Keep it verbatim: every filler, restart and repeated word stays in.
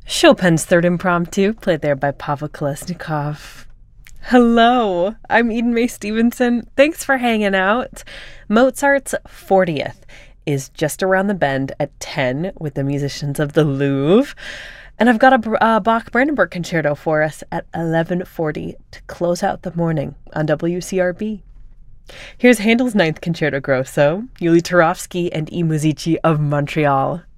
Chopin's Third Impromptu, played there by Pavel Kolesnikov. Hello, I'm Eden Mae Stevenson. Thanks for hanging out. Mozart's fortieth is just around the bend at ten with the musicians of the Louvre. And I've got a uh, Bach Brandenburg Concerto for us at eleven forty to close out the morning on W C R B. Here's Handel's Ninth Concerto Grosso, Yuli Turovsky and I Musici of Montreal.